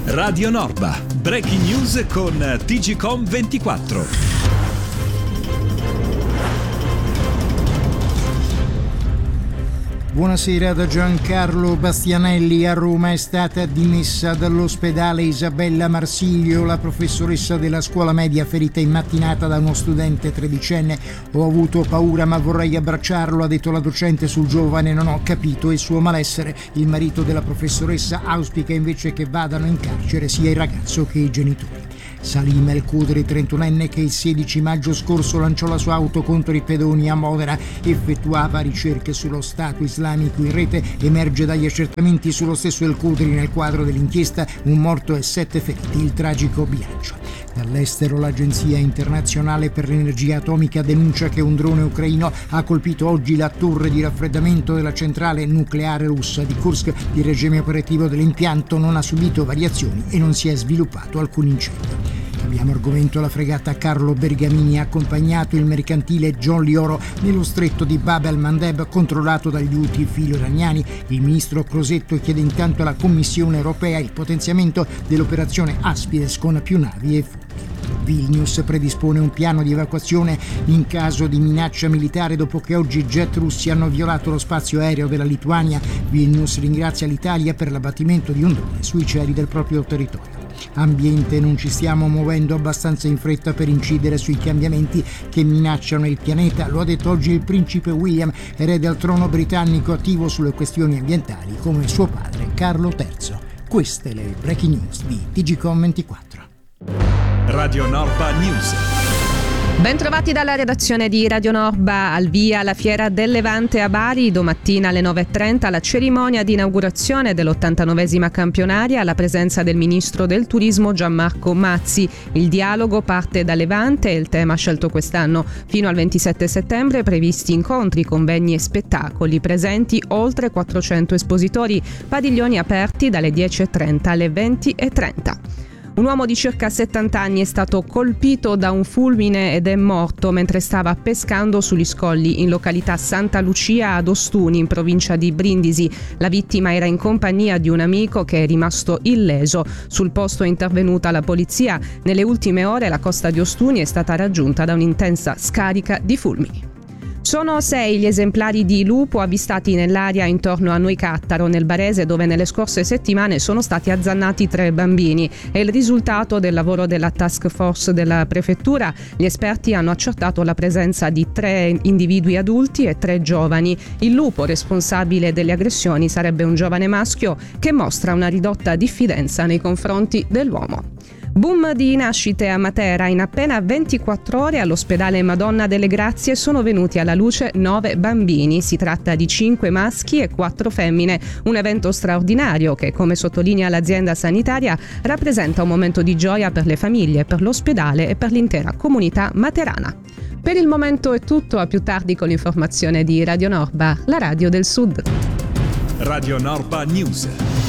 Radio Norba, breaking news con TGcom24. Buonasera da Giancarlo Bastianelli. A Roma è stata dimessa dall'ospedale Isabella Marsilio, la professoressa della scuola media ferita in mattinata da uno studente tredicenne. Ho avuto paura ma vorrei abbracciarlo, ha detto la docente sul giovane, non ho capito il suo malessere. Il marito della professoressa auspica invece che vadano in carcere sia il ragazzo che i genitori. Salim El Khudri, 31enne, che il 16 maggio scorso lanciò la sua auto contro i pedoni a Modena, effettuava ricerche sullo Stato islamico in rete. Emerge dagli accertamenti sullo stesso El Khudri nel quadro dell'inchiesta un morto e 7 feriti, il tragico bilancio. Dall'estero l'Agenzia Internazionale per l'Energia Atomica denuncia che un drone ucraino ha colpito oggi la torre di raffreddamento della centrale nucleare russa di Kursk. Il regime operativo dell'impianto non ha subito variazioni e non si è sviluppato alcun incendio. Cambiamo argomento. La fregata Carlo Bergamini ha accompagnato il mercantile John Lioro nello stretto di Bab el-Mandeb controllato dagli Houthi filo-iraniani. Il ministro Crosetto chiede intanto alla Commissione europea il potenziamento dell'operazione Aspides con più navi e fughe. Vilnius predispone un piano di evacuazione in caso di minaccia militare dopo che oggi jet russi hanno violato lo spazio aereo della Lituania. Vilnius ringrazia l'Italia per l'abbattimento di un drone sui cieli del proprio territorio. Ambiente, non ci stiamo muovendo abbastanza in fretta per incidere sui cambiamenti che minacciano il pianeta, lo ha detto oggi il principe William, erede al trono britannico, attivo sulle questioni ambientali come suo padre Carlo III. Queste le breaking news di TGcom24. Radio Norba News. Bentrovati dalla redazione di Radio Norba. Al via la Fiera del Levante a Bari, domattina alle 9.30 la cerimonia di inaugurazione dell'89esima campionaria alla presenza del ministro del turismo Gianmarco Mazzi. Il dialogo parte da Levante e il tema scelto quest'anno. Fino al 27 settembre previsti incontri, convegni e spettacoli, presenti oltre 400 espositori, padiglioni aperti dalle 10.30 alle 20.30. Un uomo di circa 70 anni è stato colpito da un fulmine ed è morto mentre stava pescando sugli scogli in località Santa Lucia ad Ostuni, in provincia di Brindisi. La vittima era in compagnia di un amico che è rimasto illeso. Sul posto è intervenuta la polizia. Nelle ultime ore la costa di Ostuni è stata raggiunta da un'intensa scarica di fulmini. Sono 6 gli esemplari di lupo avvistati nell'area intorno a Noicattaro, nel Barese, dove nelle scorse settimane sono stati azzannati 3 bambini. È il risultato del lavoro della task force della prefettura. Gli esperti hanno accertato la presenza di 3 individui adulti e 3 giovani. Il lupo responsabile delle aggressioni sarebbe un giovane maschio che mostra una ridotta diffidenza nei confronti dell'uomo. Boom di nascite a Matera. In appena 24 ore all'ospedale Madonna delle Grazie sono venuti alla luce 9 bambini. Si tratta di 5 maschi e 4 femmine. Un evento straordinario che, come sottolinea l'azienda sanitaria, rappresenta un momento di gioia per le famiglie, per l'ospedale e per l'intera comunità materana. Per il momento è tutto, a più tardi con l'informazione di Radio Norba, la radio del Sud. Radio Norba News.